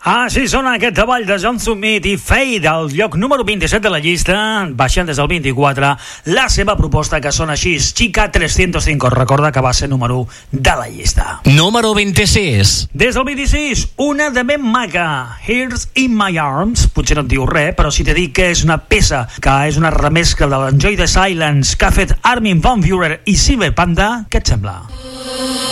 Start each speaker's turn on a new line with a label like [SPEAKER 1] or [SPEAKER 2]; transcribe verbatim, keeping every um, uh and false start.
[SPEAKER 1] Així sona aquest treball de John Summit i Fade, al lloc número vint-i-set de la llista, baixant des del vint-i-quatre, la seva proposta que sona així, Chica trescientos cinco, recorda que va ser número u de la llista.
[SPEAKER 2] Número vint-i-sis.
[SPEAKER 1] Des del vint-i-sis, una de ben maca, Here's in My Arms, potser no et diu res, però si te dic que és una peça, que és una remescla de l'Enjoy the Silence que ha fet Armin van Buuren i Cyber Panda, què et sembla?